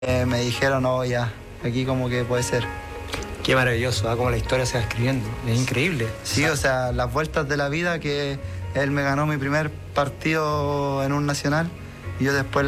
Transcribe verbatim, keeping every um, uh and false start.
Eh, me dijeron, no, ya, aquí como que puede ser. Qué maravilloso, ¿eh? Como la historia se va escribiendo, es increíble. Sí, o sea, las vueltas de la vida, que él me ganó mi primer partido en un nacional y yo después